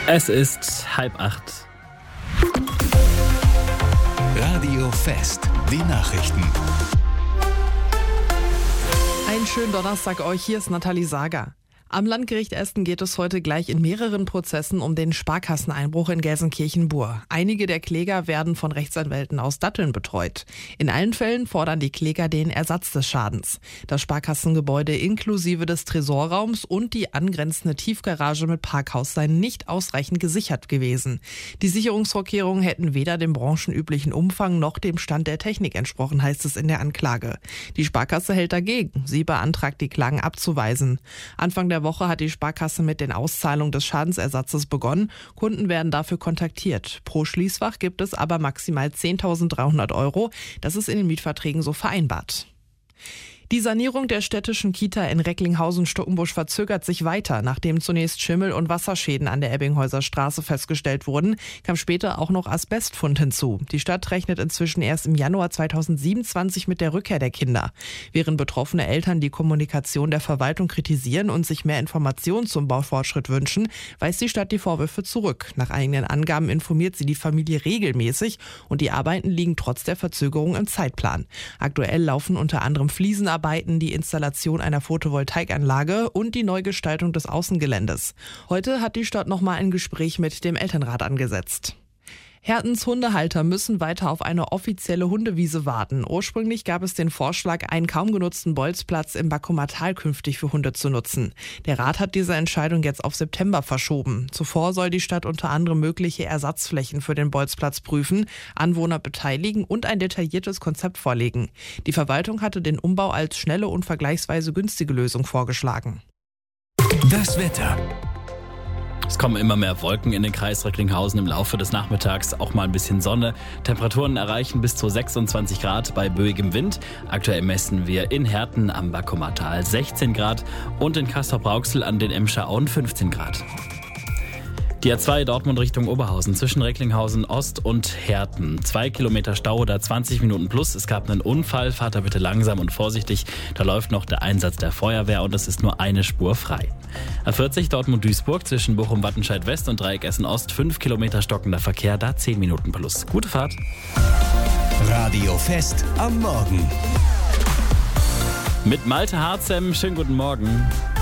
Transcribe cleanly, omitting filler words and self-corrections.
Es ist 7:30. Radio Fest, die Nachrichten. Einen schönen Donnerstag euch, hier ist Nathalie Sager. Am Landgericht Esten geht es heute gleich in mehreren Prozessen um den Sparkasseneinbruch in Gelsenkirchen-Bur. Einige der Kläger werden von Rechtsanwälten aus Datteln betreut. In allen Fällen fordern die Kläger den Ersatz des Schadens. Das Sparkassengebäude inklusive des Tresorraums und die angrenzende Tiefgarage mit Parkhaus seien nicht ausreichend gesichert gewesen. Die Sicherungsvorkehrungen hätten weder dem branchenüblichen Umfang noch dem Stand der Technik entsprochen, heißt es in der Anklage. Die Sparkasse hält dagegen. Sie beantragt, die Klagen abzuweisen. Anfang der Woche hat die Sparkasse mit den Auszahlungen des Schadensersatzes begonnen. Kunden werden dafür kontaktiert. Pro Schließfach gibt es aber maximal 10.300 €. Das ist in den Mietverträgen so vereinbart. Die Sanierung der städtischen Kita in Recklinghausen-Stuckenbusch verzögert sich weiter. Nachdem zunächst Schimmel- und Wasserschäden an der Ebbinghäuser Straße festgestellt wurden, kam später auch noch Asbestfund hinzu. Die Stadt rechnet inzwischen erst im Januar 2027 mit der Rückkehr der Kinder. Während betroffene Eltern die Kommunikation der Verwaltung kritisieren und sich mehr Informationen zum Baufortschritt wünschen, weist die Stadt die Vorwürfe zurück. Nach eigenen Angaben informiert sie die Familie regelmäßig und die Arbeiten liegen trotz der Verzögerung im Zeitplan. Aktuell laufen unter anderem Fliesenarbeiten, die Installation einer Photovoltaikanlage und die Neugestaltung des Außengeländes. Heute hat die Stadt nochmal ein Gespräch mit dem Elternrat angesetzt. Hertens Hundehalter müssen weiter auf eine offizielle Hundewiese warten. Ursprünglich gab es den Vorschlag, einen kaum genutzten Bolzplatz im Backumer Tal künftig für Hunde zu nutzen. Der Rat hat diese Entscheidung jetzt auf September verschoben. Zuvor soll die Stadt unter anderem mögliche Ersatzflächen für den Bolzplatz prüfen, Anwohner beteiligen und ein detailliertes Konzept vorlegen. Die Verwaltung hatte den Umbau als schnelle und vergleichsweise günstige Lösung vorgeschlagen. Das Wetter. Es kommen immer mehr Wolken in den Kreis Recklinghausen im Laufe des Nachmittags, auch mal ein bisschen Sonne. Temperaturen erreichen bis zu 26 Grad bei böigem Wind. Aktuell messen wir in Herten am Backumer Tal 16 Grad und in Castrop-Rauxel an den Emscher Auen 15 Grad. Die A2 Dortmund Richtung Oberhausen zwischen Recklinghausen Ost und Herten. 2 Kilometer Stau oder 20 Minuten plus. Es gab einen Unfall. Fahrt da bitte langsam und vorsichtig. Da läuft noch der Einsatz der Feuerwehr und es ist nur eine Spur frei. A40 Dortmund-Duisburg zwischen Bochum-Wattenscheid West und Dreieck Essen Ost. 5 Kilometer stockender Verkehr, da 10 Minuten plus. Gute Fahrt. Radio Fest am Morgen. Mit Malte Harzem. Schönen guten Morgen.